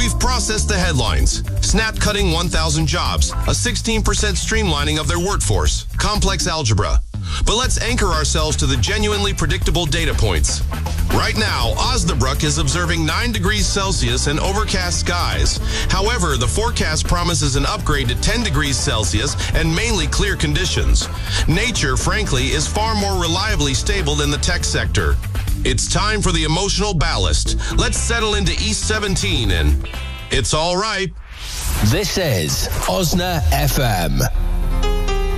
We've processed the headlines. Snap cutting 1,000 jobs, a 16% streamlining of their workforce, complex algebra. But let's anchor ourselves to the genuinely predictable data points. Right now, Osnabrück is observing 9 degrees Celsius and overcast skies. However, the forecast promises an upgrade to 10 degrees Celsius and mainly clear conditions. Nature, frankly, is far more reliably stable than the tech sector. It's time for the emotional ballast. Let's settle into East 17 and it's all right. This is Osna FM.